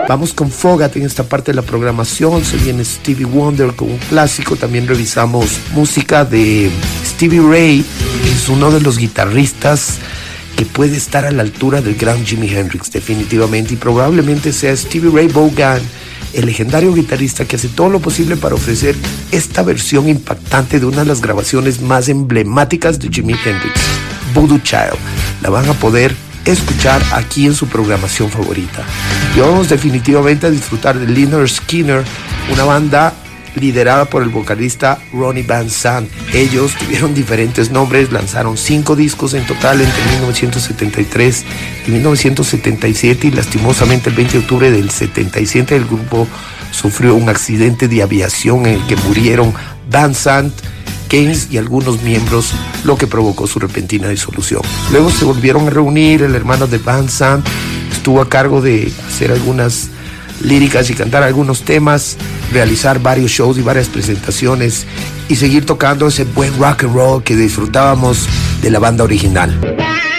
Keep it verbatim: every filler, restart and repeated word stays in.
Vamos con Fogerty en esta parte de la programación. Se viene Stevie Wonder con un clásico. También revisamos música de Stevie Ray. Es uno de los guitarristas que puede estar a la altura del gran Jimi Hendrix, definitivamente, y probablemente sea Stevie Ray Vaughan, el legendario guitarrista que hace todo lo posible para ofrecer esta versión impactante de una de las grabaciones más emblemáticas de Jimi Hendrix, Voodoo Child. La van a poder escuchar aquí en su programación favorita. Y vamos definitivamente a disfrutar de Lynyrd Skynyrd, una banda liderada por el vocalista Ronnie Van Zant. Ellos tuvieron diferentes nombres, lanzaron cinco discos en total entre mil novecientos setenta y tres y mil novecientos setenta y siete, y lastimosamente el veinte de octubre del setenta y siete el grupo sufrió un accidente de aviación en el que murieron Van Zant, Keynes y algunos miembros, lo que provocó su repentina disolución. Luego se volvieron a reunir. El hermano de Van Zant estuvo a cargo de hacer algunas líricas y cantar algunos temas, realizar varios shows y varias presentaciones y seguir tocando ese buen rock and roll que disfrutábamos de la banda original.